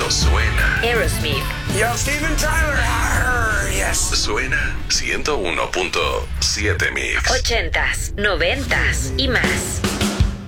Esto suena. Aerosmith. Yo, Steven Tyler. Yes. Suena 101.7 Mix. 80s, 90s y más.